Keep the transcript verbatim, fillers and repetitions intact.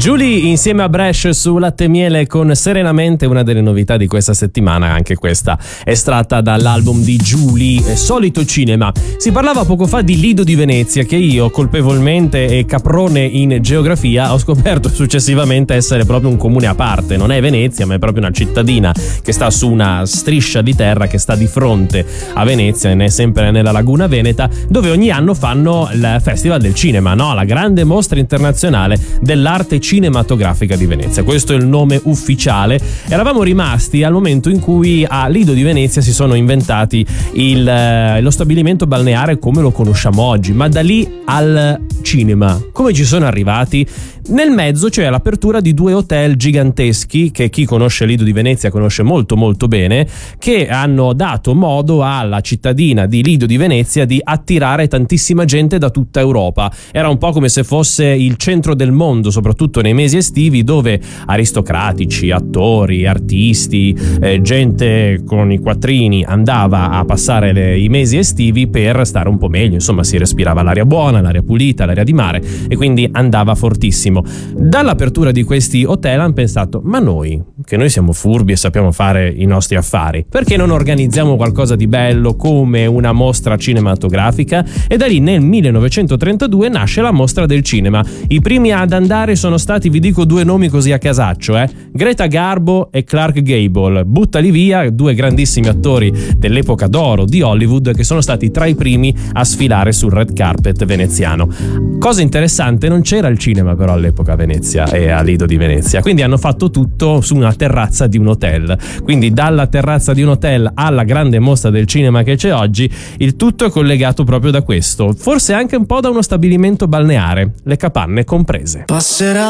Julie insieme a Bresh su Latte e Miele con Serenamente, una delle novità di questa settimana, anche questa estratta dall'album di Julie, Solito Cinema. Si parlava poco fa di Lido di Venezia, che io colpevolmente e caprone in geografia ho scoperto successivamente essere proprio un comune a parte. Non è Venezia, ma è proprio una cittadina che sta su una striscia di terra che sta di fronte a Venezia, ne è sempre nella laguna veneta, dove ogni anno fanno il Festival del Cinema, no? La grande mostra internazionale dell'arte cinematografica di Venezia. Questo è il nome ufficiale. Eravamo rimasti al momento in cui a Lido di Venezia si sono inventati il, eh, lo stabilimento balneare come lo conosciamo oggi, ma da lì al cinema come ci sono arrivati? Nel mezzo c'è l'apertura di due hotel giganteschi che chi conosce Lido di Venezia conosce molto molto bene, che hanno dato modo alla cittadina di Lido di Venezia di attirare tantissima gente da tutta Europa. Era un po' come se fosse il centro del mondo, soprattutto nei mesi estivi, dove aristocratici, attori, artisti, eh, gente con i quattrini andava a passare le, i mesi estivi per stare un po' meglio. Insomma, si respirava l'aria buona, l'aria pulita, l'aria di mare, e quindi andava fortissimo. Dall'apertura di questi hotel hanno pensato: ma noi, che noi siamo furbi e sappiamo fare i nostri affari, perché non organizziamo qualcosa di bello come una mostra cinematografica? E da lì nel millenovecentotrentadue nasce la Mostra del Cinema. I primi ad andare sono stati, vi dico due nomi così a casaccio, eh? Greta Garbo e Clark Gable. Buttali via, due grandissimi attori dell'epoca d'oro di Hollywood che sono stati tra i primi a sfilare sul red carpet veneziano. Cosa interessante, non c'era il cinema però all'epoca a Venezia e a Lido di Venezia, quindi hanno fatto tutto su una terrazza di un hotel. Quindi dalla terrazza di un hotel alla grande mostra del cinema che c'è oggi, il tutto è collegato proprio da questo, forse anche un po' da uno stabilimento balneare, le capanne comprese. Passerà